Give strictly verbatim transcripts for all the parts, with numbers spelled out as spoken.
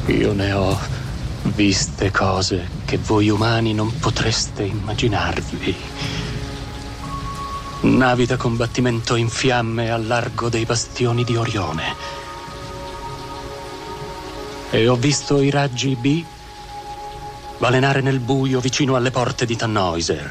Io ne ho viste cose che voi umani non potreste immaginarvi. Navi da combattimento in fiamme al largo dei bastioni di Orione. E ho visto i raggi B balenare nel buio vicino alle porte di Tannhäuser.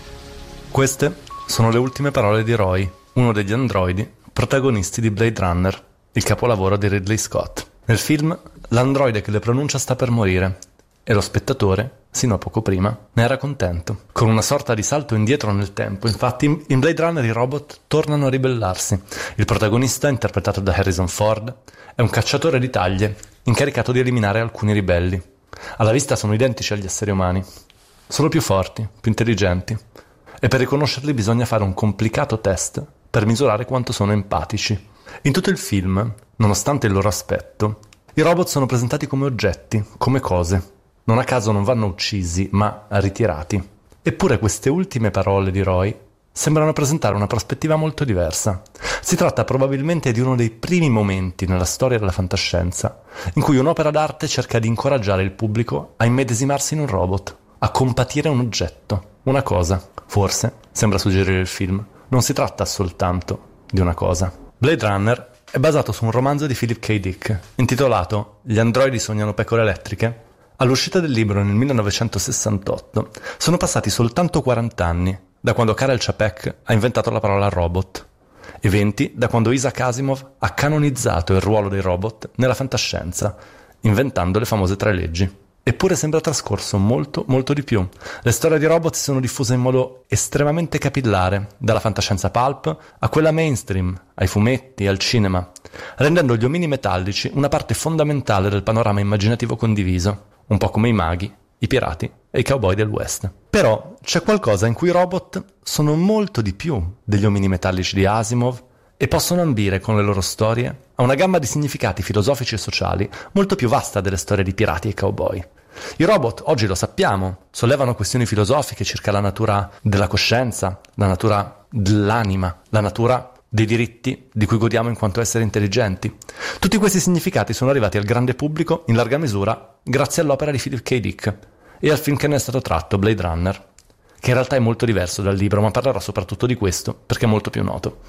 Queste sono le ultime parole di Roy, uno degli androidi protagonisti di Blade Runner, il capolavoro di Ridley Scott. Nel film, l'androide che le pronuncia sta per morire e lo spettatore, sino a poco prima, ne era contento. Con una sorta di salto indietro nel tempo, infatti, in Blade Runner i robot tornano a ribellarsi. Il protagonista, interpretato da Harrison Ford, è un cacciatore di taglie, incaricato di eliminare alcuni ribelli. Alla vista sono identici agli esseri umani, solo più forti, più intelligenti. E per riconoscerli bisogna fare un complicato test per misurare quanto sono empatici. In tutto il film, nonostante il loro aspetto, i robot sono presentati come oggetti, come cose. Non a caso non vanno uccisi, ma ritirati. Eppure queste ultime parole di Roy sembrano presentare una prospettiva molto diversa. Si tratta probabilmente di uno dei primi momenti nella storia della fantascienza in cui un'opera d'arte cerca di incoraggiare il pubblico a immedesimarsi in un robot, a compatire un oggetto, una cosa. Forse, sembra suggerire il film, non si tratta soltanto di una cosa. Blade Runner è basato su un romanzo di Philip K. Dick, intitolato Gli androidi sognano pecore elettriche. All'uscita del libro nel millenovecentosessantotto sono passati soltanto quaranta anni da quando Karel Čapek ha inventato la parola robot e venti da quando Isaac Asimov ha canonizzato il ruolo dei robot nella fantascienza, inventando le famose tre leggi. Eppure sembra trascorso molto, molto di più. Le storie di robot si sono diffuse in modo estremamente capillare, dalla fantascienza pulp a quella mainstream, ai fumetti, al cinema, rendendo gli omini metallici una parte fondamentale del panorama immaginativo condiviso, un po' come i maghi, i pirati e i cowboy del West. Però c'è qualcosa in cui i robot sono molto di più degli omini metallici di Asimov e possono ambire con le loro storie a una gamma di significati filosofici e sociali molto più vasta delle storie di pirati e cowboy. I robot, oggi lo sappiamo, sollevano questioni filosofiche circa la natura della coscienza, la natura dell'anima, la natura dei diritti di cui godiamo in quanto esseri intelligenti. Tutti questi significati sono arrivati al grande pubblico in larga misura grazie all'opera di Philip K. Dick e al film che ne è stato tratto, Blade Runner, che in realtà è molto diverso dal libro, ma parlerò soprattutto di questo perché è molto più noto.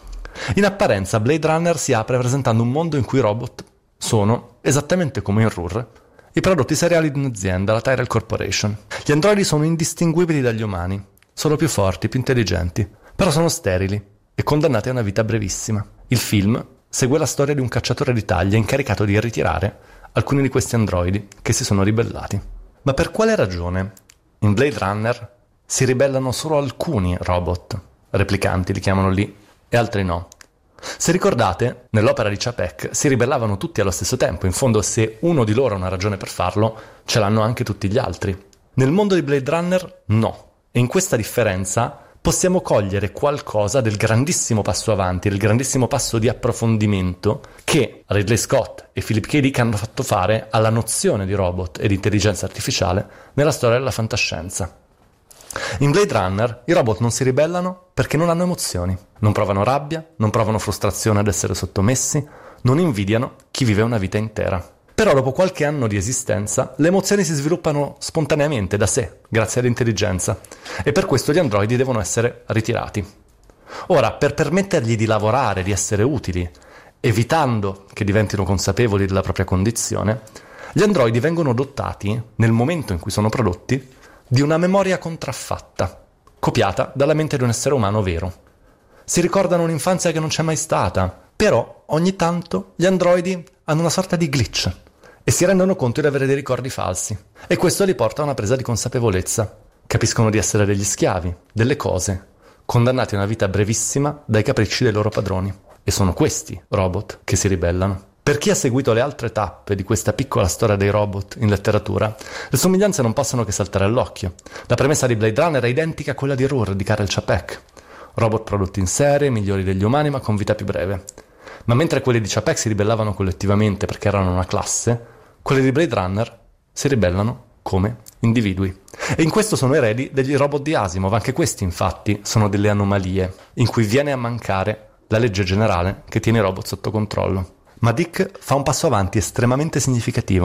In apparenza Blade Runner si apre presentando un mondo in cui i robot sono, esattamente come in R U R, i prodotti seriali di un'azienda, la Tyrell Corporation. Gli androidi sono indistinguibili dagli umani, solo più forti, più intelligenti, però sono sterili e condannati a una vita brevissima. Il film segue la storia di un cacciatore di taglie incaricato di ritirare alcuni di questi androidi che si sono ribellati. Ma per quale ragione in Blade Runner si ribellano solo alcuni robot, replicanti li chiamano lì, e altri no? Se ricordate, nell'opera di Čapek si ribellavano tutti allo stesso tempo. In fondo, se uno di loro ha una ragione per farlo, ce l'hanno anche tutti gli altri. Nel mondo di Blade Runner, no. E in questa differenza possiamo cogliere qualcosa del grandissimo passo avanti, del grandissimo passo di approfondimento che Ridley Scott e Philip K. Dick hanno fatto fare alla nozione di robot e di intelligenza artificiale nella storia della fantascienza. In Blade Runner i robot non si ribellano perché non hanno emozioni, non provano rabbia, non provano frustrazione ad essere sottomessi, non invidiano chi vive una vita intera. Però dopo qualche anno di esistenza le emozioni si sviluppano spontaneamente da sé, grazie all'intelligenza, e per questo gli androidi devono essere ritirati. Ora, per permettergli di lavorare, di essere utili, evitando che diventino consapevoli della propria condizione, gli androidi vengono dotati, nel momento in cui sono prodotti, di una memoria contraffatta, copiata dalla mente di un essere umano vero. Si ricordano un'infanzia che non c'è mai stata, però ogni tanto gli androidi hanno una sorta di glitch e si rendono conto di avere dei ricordi falsi. E questo li porta a una presa di consapevolezza. Capiscono di essere degli schiavi, delle cose, condannati a una vita brevissima dai capricci dei loro padroni. E sono questi robot che si ribellano. Per chi ha seguito le altre tappe di questa piccola storia dei robot in letteratura, le somiglianze non possono che saltare all'occhio. La premessa di Blade Runner è identica a quella di R U R di Karel Čapek. Robot prodotti in serie, migliori degli umani ma con vita più breve. Ma mentre quelli di Čapek si ribellavano collettivamente perché erano una classe, quelli di Blade Runner si ribellano come individui. E in questo sono eredi degli robot di Asimov. Anche questi infatti sono delle anomalie in cui viene a mancare la legge generale che tiene i robot sotto controllo. Ma Dick fa un passo avanti estremamente significativo.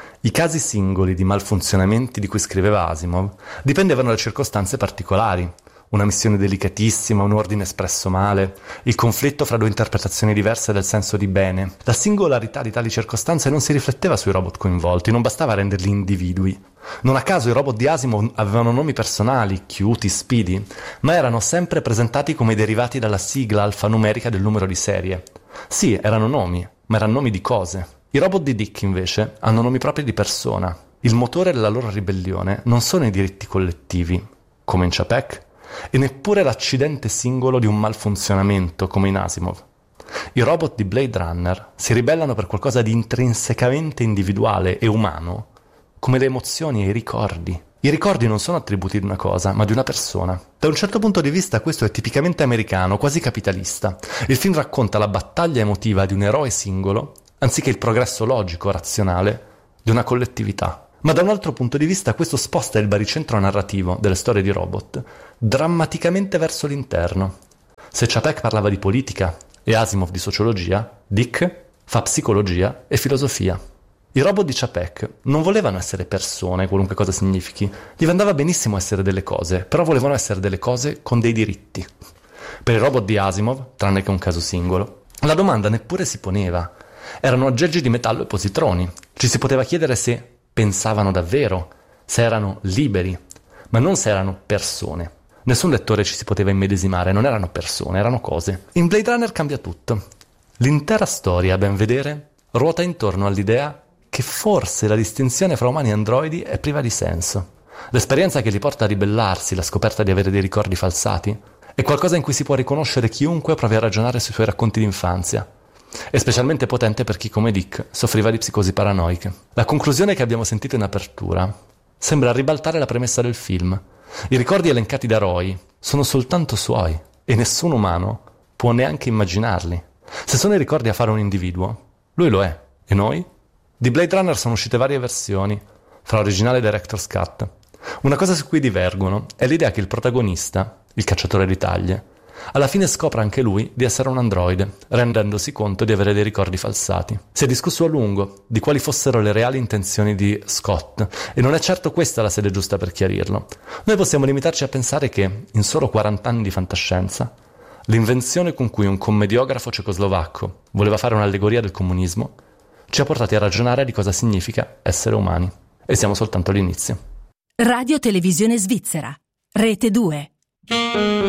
I casi singoli di malfunzionamenti di cui scriveva Asimov dipendevano da circostanze particolari. Una missione delicatissima, un ordine espresso male, il conflitto fra due interpretazioni diverse del senso di bene. La singolarità di tali circostanze non si rifletteva sui robot coinvolti, non bastava renderli individui. Non a caso i robot di Asimov avevano nomi personali, Cutie, Speedy, ma erano sempre presentati come derivati dalla sigla alfanumerica del numero di serie. Sì, erano nomi, ma erano nomi di cose. I robot di Dick, invece, hanno nomi propri di persona. Il motore della loro ribellione non sono i diritti collettivi, come in Chapek, e neppure l'accidente singolo di un malfunzionamento, come in Asimov. I robot di Blade Runner si ribellano per qualcosa di intrinsecamente individuale e umano, come le emozioni e i ricordi. I ricordi non sono attributi di una cosa, ma di una persona. Da un certo punto di vista questo è tipicamente americano, quasi capitalista. Il film racconta la battaglia emotiva di un eroe singolo, anziché il progresso logico, razionale, di una collettività. Ma da un altro punto di vista questo sposta il baricentro narrativo delle storie di robot drammaticamente verso l'interno. Se Chapek parlava di politica e Asimov di sociologia, Dick fa psicologia e filosofia. I robot di Chapek non volevano essere persone, qualunque cosa significhi. Gli andava benissimo essere delle cose, però volevano essere delle cose con dei diritti. Per i robot di Asimov, tranne che un caso singolo, la domanda neppure si poneva. Erano aggeggi di metallo e positroni. Ci si poteva chiedere se pensavano davvero, se erano liberi, ma non se erano persone. Nessun lettore ci si poteva immedesimare, non erano persone, erano cose. In Blade Runner cambia tutto. L'intera storia, a ben vedere, ruota intorno all'idea che forse la distinzione fra umani e androidi è priva di senso. L'esperienza che li porta a ribellarsi, la scoperta di avere dei ricordi falsati, è qualcosa in cui si può riconoscere chiunque provi a ragionare sui suoi racconti d'infanzia. È specialmente potente per chi, come Dick, soffriva di psicosi paranoiche. La conclusione che abbiamo sentito in apertura sembra ribaltare la premessa del film. I ricordi elencati da Roy sono soltanto suoi e nessun umano può neanche immaginarli. Se sono i ricordi a fare un individuo, lui lo è. E noi? Di Blade Runner sono uscite varie versioni, fra originale e Director's Cut. Una cosa su cui divergono è l'idea che il protagonista, il cacciatore di taglie, alla fine scopre anche lui di essere un androide, rendendosi conto di avere dei ricordi falsati. Si è discusso a lungo di quali fossero le reali intenzioni di Scott, e non è certo questa la sede giusta per chiarirlo. Noi possiamo limitarci a pensare che, in solo quaranta anni di fantascienza, l'invenzione con cui un commediografo cecoslovacco voleva fare un'allegoria del comunismo ci ha portati a ragionare di cosa significa essere umani. E siamo soltanto all'inizio. Radio Televisione Svizzera, Rete due.